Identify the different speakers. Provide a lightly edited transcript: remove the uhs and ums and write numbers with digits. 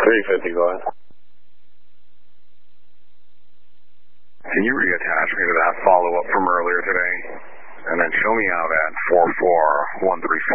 Speaker 1: 350, go ahead.
Speaker 2: Can you reattach me to that follow-up from earlier today? And then show me out at 44134.